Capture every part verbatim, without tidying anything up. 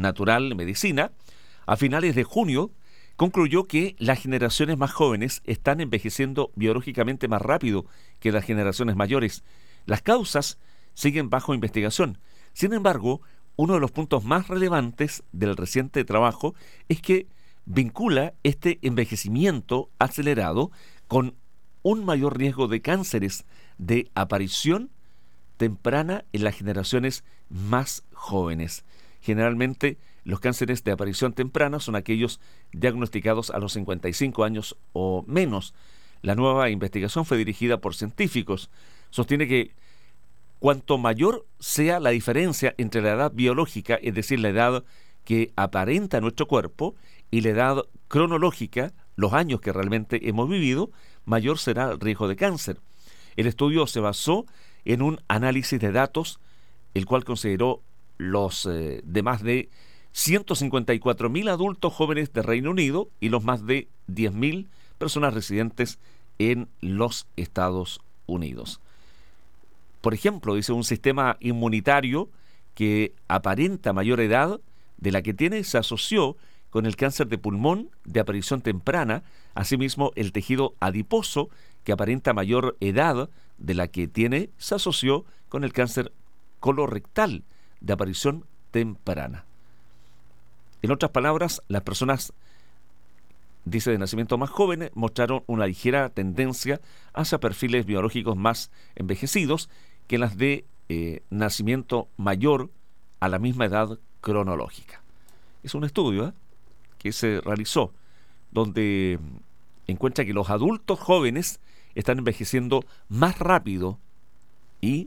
Natural Medicina, a finales de junio, concluyó que las generaciones más jóvenes están envejeciendo biológicamente más rápido que las generaciones mayores. Las causas siguen bajo investigación. Sin embargo, uno de los puntos más relevantes del reciente trabajo es que vincula este envejecimiento acelerado con un mayor riesgo de cánceres de aparición temprana en las generaciones más jóvenes. Generalmente, los cánceres de aparición temprana son aquellos diagnosticados a los cincuenta y cinco años o menos. La nueva investigación fue dirigida por científicos. Sostiene que cuanto mayor sea la diferencia entre la edad biológica, es decir, la edad que aparenta nuestro cuerpo, y la edad cronológica, los años que realmente hemos vivido, mayor será el riesgo de cáncer. El estudio se basó en un análisis de datos, el cual consideró los eh, de más de ciento cincuenta y cuatro mil adultos jóvenes de Reino Unido y los más de diez mil personas residentes en los Estados Unidos. Por ejemplo, dice, un sistema inmunitario que aparenta mayor edad de la que tiene se asoció con el cáncer de pulmón de aparición temprana. Asimismo, el tejido adiposo, que aparenta mayor edad de la que tiene, se asoció con el cáncer colorectal de aparición temprana. En otras palabras, las personas, dice, de nacimiento más jóvenes mostraron una ligera tendencia hacia perfiles biológicos más envejecidos que las de eh, nacimiento mayor a la misma edad cronológica. Es un estudio ¿eh? que se realizó donde encuentra que los adultos jóvenes están envejeciendo más rápido y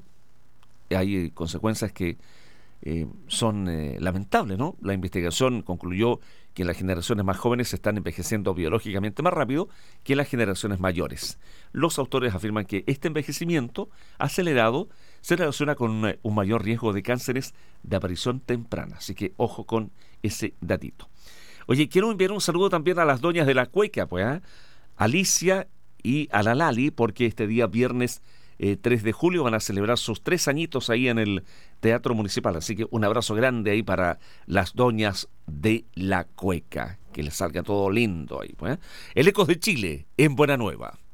hay consecuencias que eh, son eh, lamentables, ¿no? La investigación concluyó que las generaciones más jóvenes están envejeciendo biológicamente más rápido que las generaciones mayores. Los autores afirman que este envejecimiento acelerado se relaciona con un, un mayor riesgo de cánceres de aparición temprana. Así que ojo con ese datito. Oye, quiero enviar un saludo también a las doñas de la cueca, pues, ¿eh? Alicia y a la Lali, porque este día viernes eh, tres de julio van a celebrar sus tres añitos ahí en el Teatro Municipal. Así que un abrazo grande ahí para las doñas de la cueca. Que les salga todo lindo ahí, pues, ¿eh? El Ecos de Chile en Buena Nueva.